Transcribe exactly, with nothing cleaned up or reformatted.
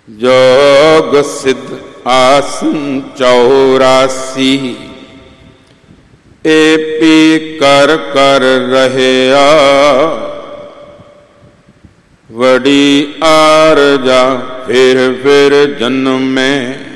जोग सिद्ध आसन चौरासी, एपी कर कर रहया, वडी आरजा फिर फिर जन्म में,